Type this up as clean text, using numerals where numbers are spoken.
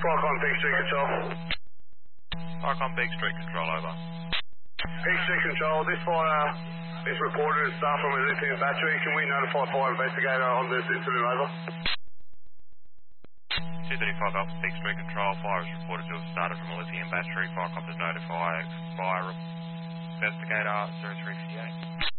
Falcon Peak Street Control. Falcon Peak Street Control, over. Peak Street Control, this fire is reported as start from a lithium battery. Can we notify fire investigator on this incident, over? 235 Alpha Peak Street Control, fire is reported to have started from a lithium battery. Falcon to notify fire investigator 0368.